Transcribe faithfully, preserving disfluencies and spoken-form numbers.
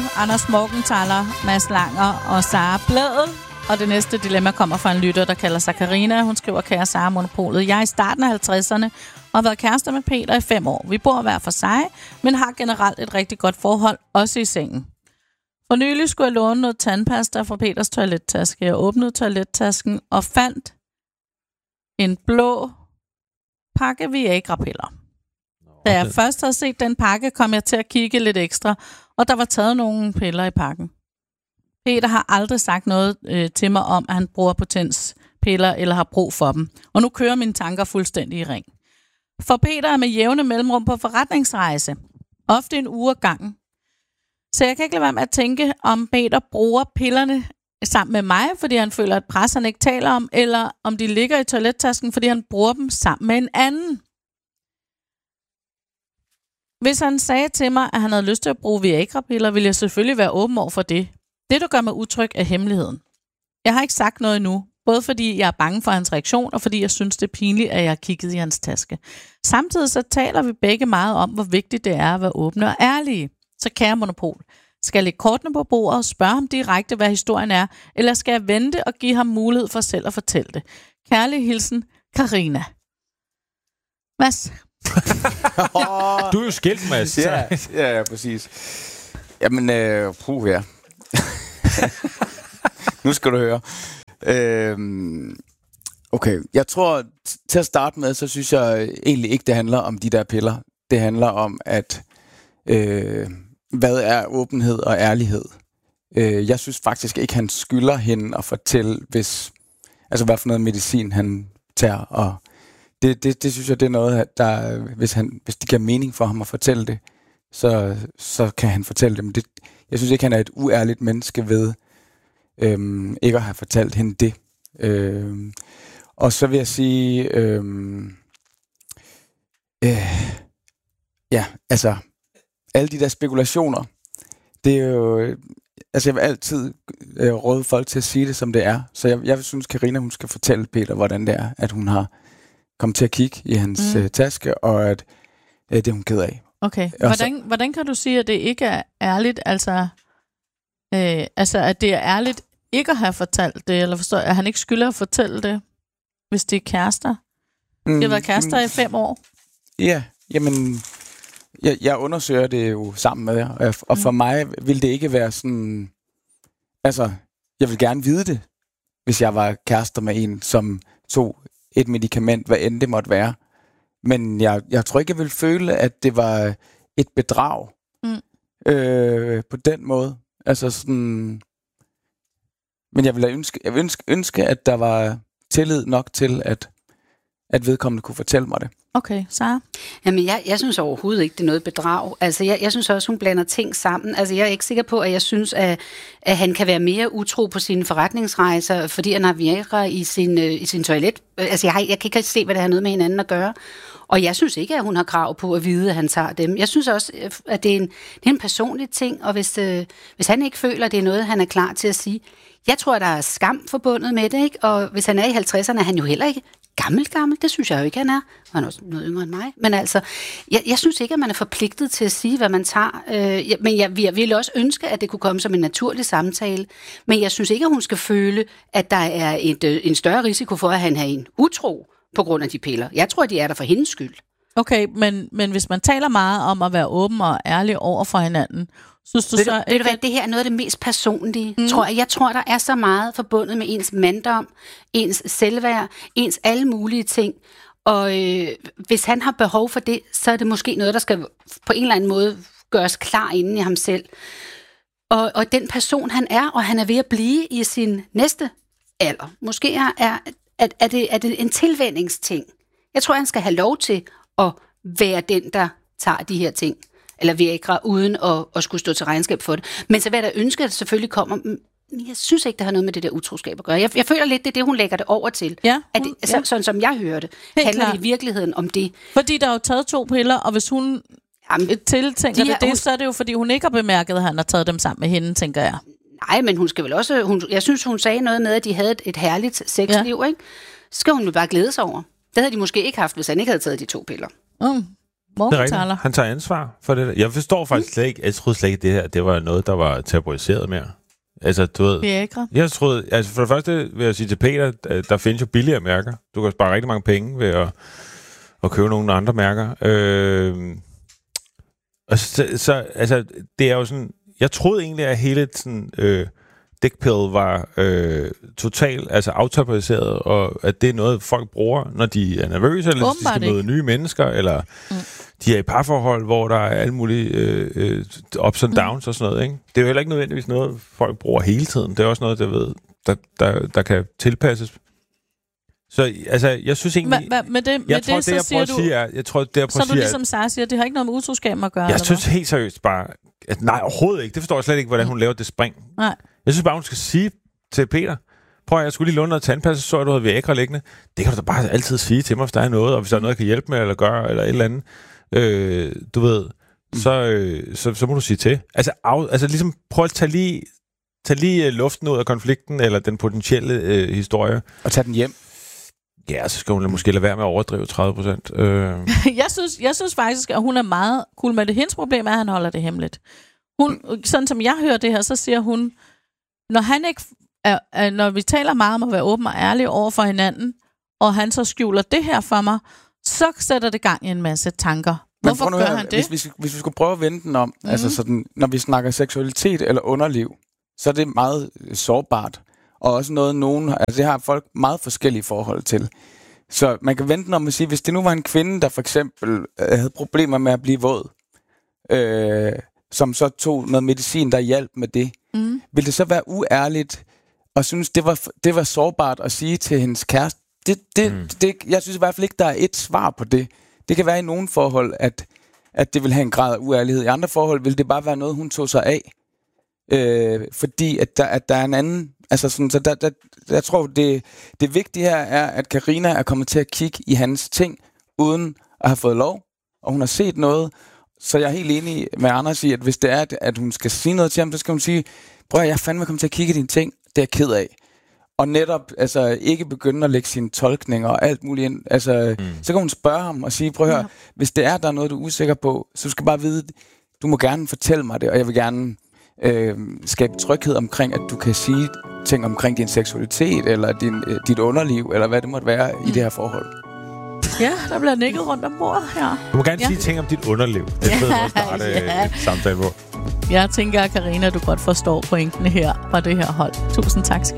Anders Morgenthaler, Mads Langer og Sara Blædel. Og det næste dilemma kommer fra en lytter, der kalder sig Karina. Hun skriver, kære Sara Monopolet, jeg er i starten af halvtredserne og har været kærester med Peter i fem år. Vi bor hver for sig, men har generelt et rigtig godt forhold, også i sengen. For nylig skulle jeg låne noget tandpasta fra Peters toilettaske. Jeg åbnede toilettasken og fandt en blå pakke Viagra-piller. Da jeg først havde set den pakke, kom jeg til at kigge lidt ekstra, og der var taget nogle piller i pakken. Peter har aldrig sagt noget øh, til mig om, at han bruger potenspiller eller har brug for dem. Og nu kører mine tanker fuldstændig i ring. For Peter er med jævne mellemrum på forretningsrejse. Ofte en uge ad gangen. Så jeg kan ikke lade være med at tænke, om Peter bruger pillerne sammen med mig, fordi han føler, at pres han ikke taler om, eller om de ligger i toilettasken, fordi han bruger dem sammen med en anden. Hvis han sagde til mig, at han havde lyst til at bruge Viagra-piller, ville jeg selvfølgelig være åben over for det. Det, der gør mig utryg, er hemmeligheden. Jeg har ikke sagt noget endnu, både fordi jeg er bange for hans reaktion, og fordi jeg synes, det er pinligt, at jeg har kigget i hans taske. Samtidig så taler vi begge meget om, hvor vigtigt det er at være åbne og ærlige. Så kære Monopol, skal jeg lægge kortene på bordet og spørge ham direkte, hvad historien er, eller skal jeg vente og give ham mulighed for selv at fortælle det? Kærlig hilsen, Karina. Mads? Du er jo skilt, Mads. Ja, ja, ja, præcis. Jamen, øh, puh, ja. Nu skal du høre. Øh, okay, jeg tror, t- til at starte med, så synes jeg egentlig ikke, det handler om de der piller. Det handler om, at øh, hvad er åbenhed og ærlighed? Øh, jeg synes faktisk ikke, han skylder hende at fortælle, hvis, altså hvad for noget medicin han tager, og det, det, det synes jeg, det er noget, der, hvis, han, hvis det giver mening for ham at fortælle det, så, så kan han fortælle det. Men det, jeg synes ikke, han er et uærligt menneske ved øhm, ikke at have fortalt hende det. Øhm, og så vil jeg sige, øhm, øh, ja, altså, alle de der spekulationer, det er jo, altså jeg vil altid øh, råde folk til at sige det, som det er. Så jeg, jeg synes, Karina, hun skal fortælle Peter, hvordan det er, at hun har kommet til at kigge i hans mm. øh, taske, og at øh, det er hun ked af. Okay. Hvordan, så, hvordan kan du sige, at det ikke er ærligt, altså, øh, altså at det er ærligt ikke at have fortalt det, eller forstår, at han ikke skylder at fortælle det, hvis de er kærester? Mm, de har været kærester mm, i fem år. Ja, jamen, jeg, jeg undersøger det jo sammen med jer, og, og for mm. mig vil det ikke være sådan, altså, jeg vil gerne vide det, hvis jeg var kærester med en, som tog et medicament, hvad end det måtte være. Men jeg, jeg tror ikke, jeg ville føle, at det var et bedrag mm. øh, på den måde. Altså sådan. Men jeg ville ønske, jeg ville ønske, ønske, at der var tillid nok til, at, at vedkommende kunne fortælle mig det. Okay, Sara? Jamen, jeg, jeg synes overhovedet ikke, det er noget bedrag. Altså, jeg, jeg synes også, hun blander ting sammen. Altså, jeg er ikke sikker på, at jeg synes, at, at han kan være mere utro på sine forretningsrejser, fordi han har Viagra i sin, øh, i sin toilet. Altså, jeg, har, jeg kan ikke se, hvad det har noget med hinanden at gøre. Og jeg synes ikke, at hun har krav på at vide, at han tager dem. Jeg synes også, at det er en, det er en personlig ting, og hvis, øh, hvis han ikke føler, at det er noget, han er klar til at sige. Jeg tror, der er skam forbundet med det, ikke? Og hvis han er i halvtredserne, er han jo heller ikke gammel, gammel. Det synes jeg jo ikke, han er. Han er også noget yngre end mig. Men altså, jeg, jeg synes ikke, at man er forpligtet til at sige, hvad man tager. Øh, jeg, men jeg, jeg ville også ønske, at det kunne komme som en naturlig samtale. Men jeg synes ikke, at hun skal føle, at der er et, øh, en større risiko for, at han er en utro på grund af de piller. Jeg tror, de er der for hendes skyld. Okay, men, men hvis man taler meget om at være åben og ærlig over for hinanden, synes du ved så... Du, ved du hvad, det her er noget af det mest personlige, mm. tror jeg. Jeg tror, der er så meget forbundet med ens manddom, ens selvværd, ens alle mulige ting. Og øh, hvis han har behov for det, så er det måske noget, der skal på en eller anden måde gøres klar inden i ham selv. Og, og den person, han er, og han er ved at blive i sin næste alder. Måske er, er, er, er, det, er det en tilvændingsting. Jeg tror, han skal have lov til at være den, der tager de her ting. Eller Viagra, uden at, at skulle stå til regnskab for det. Men så vil jeg da ønske, at det selvfølgelig kommer. Jeg synes ikke, det har noget med det der utroskab at gøre. Jeg, jeg føler lidt, det er det, hun lægger det over til. Ja, at det, ja. så, sådan som jeg hører det, helt handler klar. det i virkeligheden om det. Fordi der er jo taget to piller, og hvis hun Jamen, tiltænker de det, det hun... så er det jo, fordi hun ikke har bemærket, at han har taget dem sammen med hende, tænker jeg. Nej, men hun skal vel også... Hun, jeg synes, hun sagde noget med, at de havde et, et herligt sexliv, ja. Ikke? Så skal hun jo bare glæde sig over. Det havde de måske ikke haft, hvis han ikke havde taget de to piller. Mm. Morgenthaler. Han tager ansvar for det. Jeg forstår faktisk mm. slet ikke, jeg troede slet ikke, det her det var noget, der var tabuiseret mere. Altså, du ved... Viagra. Jeg troede... Altså, for det første vil jeg sige til Peter, der findes jo billigere mærker. Du kan spare rigtig mange penge ved at, at købe nogle andre mærker. Øh, og så, så... Altså, det er jo sådan... Jeg troede egentlig, at hele sådan... Øh, dick pill var øh, totalt altså aftabuiseret, og at det er noget, folk bruger, når de er nervøse, eller de skal møde nye mennesker, eller mm. de er i parforhold, hvor der er alle mulige øh, øh, ups and downs mm. og sådan noget. Ikke? Det er jo heller ikke nødvendigvis noget, folk bruger hele tiden. Det er også noget, der, ved, der, der, der kan tilpasses. Så altså, jeg synes egentlig... Hva, hva, med det, jeg med tror, det, det, jeg så prøver at du, sige, er... Jeg tror, det, jeg prøver så er du ligesom Sara siger, det har ikke noget med utroskab at gøre? Jeg synes helt seriøst bare... At, nej, overhovedet ikke. Det forstår jeg slet ikke, hvordan hun laver det spring. Nej. Jeg synes bare, hun skal sige til Peter, prøv at jeg skulle lige låne noget tandpasta, så du havde Viagra liggende. Det kan du da bare altid sige til mig, hvis der er noget, og hvis der er noget, jeg kan hjælpe med, eller gøre, eller et eller andet. Øh, du ved, så, øh, så, så må du sige til. Altså, af, altså ligesom, prøv at tage lige, tage lige luften ud af konflikten, eller den potentielle øh, historie. Og tage den hjem. Ja, så skal hun måske lade være med at overdrive tredive procent. Øh. jeg, synes, jeg synes faktisk, at hun er meget cool med det. Hendes problem er, at han holder det hemmeligt. Hun, sådan som jeg hører det her, så siger hun, når han ikke er, er, når vi taler meget om at være åben og ærlig over for hinanden, og han så skjuler det her for mig, så sætter det gang i en masse tanker. Hvorfor gør her, han det? Hvis, hvis, hvis vi skulle prøve at vende den om, mm-hmm. altså sådan, når vi snakker seksualitet eller underliv, så er det meget sårbart. Og også noget, nogen, altså det har folk meget forskellige forhold til. Så man kan vente den om at sige, hvis det nu var en kvinde, der for eksempel øh, havde problemer med at blive våd, øh, som så tog noget medicin, der hjalp med det, mm. ville det så være uærligt og synes, det var, det var sårbart at sige til hendes kæreste? Det, det, mm. det, jeg synes i hvert fald ikke, der er et svar på det. Det kan være i nogle forhold, at, at det vil have en grad af uærlighed. I andre forhold vil det bare være noget, hun tog sig af. Øh, fordi at der, at der er en anden... Altså sådan, så der, der, jeg tror, det, det vigtige her er, at Karina er kommet til at kigge i hans ting, uden at have fået lov, og hun har set noget. Så jeg er helt enig med Anders i, at hvis det er, at, at hun skal sige noget til ham, så skal hun sige, prøv at jeg fandme kommet til at kigge i dine ting, det er jeg ked af. Og netop altså, ikke begynde at lægge sine tolkninger og alt muligt ind. Altså, mm. Så kan hun spørge ham og sige, prøv at høre, ja. Hvis det er, der er noget, du er usikker på, så du skal bare vide, du må gerne fortælle mig det, og jeg vil gerne øh, skabe tryghed omkring, at du kan sige ting omkring din seksualitet, eller din, øh, dit underliv, eller hvad det måtte være mm. i det her forhold. Ja, der bliver nikket rundt om bordet her. Du må gerne ja. sige ting om dit underliv. Det er fedt at starte ja. et samtale på. Jeg tænker, Karina, du godt forstår pointen her fra det her hold. Tusind tak.